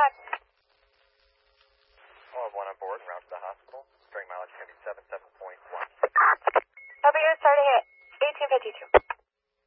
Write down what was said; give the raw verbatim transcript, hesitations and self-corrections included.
All of one on board and route to the hospital. String mileage can be seven seven.